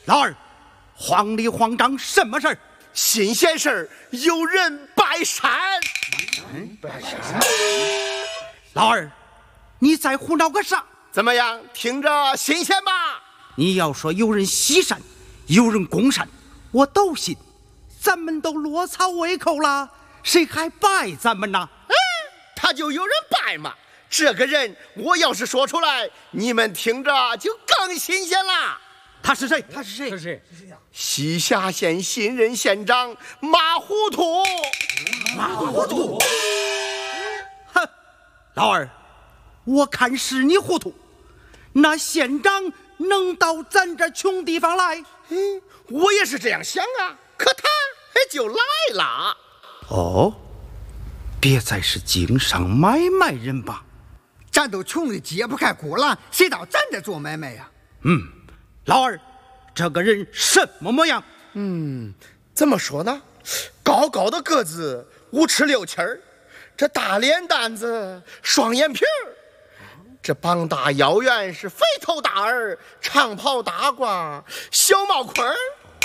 老二，慌里慌张什么事儿？ 新鲜事儿，有人拜山。 拜山。 老二，你在胡闹个啥？ 怎么样？听着新鲜吧？ 你要说有人西山，有人攻山，我都信。咱们都落草为寇了，谁还拜咱们呢？ 他就有人拜嘛。这个人，我要是说出来，你们听着就更新鲜了。 他是谁？ 他是谁？他是谁？ 西夏县新任县长马糊涂。 马糊涂。 哼，老二，我看是你糊涂。那县长能到咱这穷地方来？ 我也是这样想啊，可他就来了。 哦，别再是经商买卖人吧？ 咱都穷的揭不开锅了，谁到咱这做买卖呀？ 老二，这个人什么模样？ 怎么说呢？高高的个子，5尺6七儿，这大脸蛋子，双眼皮儿，这膀大腰圆，是肥头大耳，长袍大褂，小帽盔儿。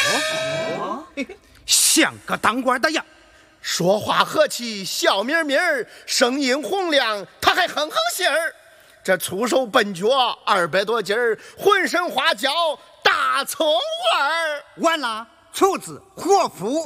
像个当官的样。 说话和气，笑眯眯儿，声音洪亮，他还哼哼信儿。这粗手笨脚，200多斤儿，浑身花椒大葱味儿。 完了，厨子伙夫。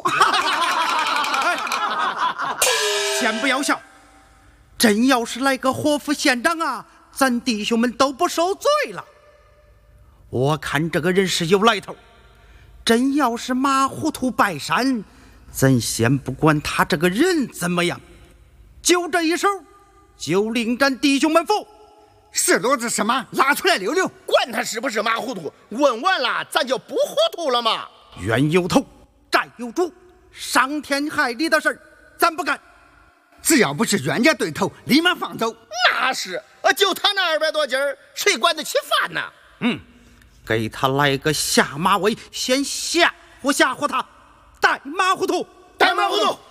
先不要笑，真要是来个伙夫县长啊，咱弟兄们都不受罪了。我看这个人是有来头，真要是马糊涂拜山，咱先不管他这个人怎么样，就这一手，就令咱弟兄们服。 是骡子什么？拉出来溜溜。 管他是不是马糊涂，问完了咱就不糊涂了嘛。 冤有头，债有主，伤天害理的事儿，咱不干。 只要不是冤家对头，立马放走。 那是，就他那200多斤儿，谁管得起饭呢？ 给他来个下马威，先吓唬吓唬他，带马糊涂， 带马糊涂。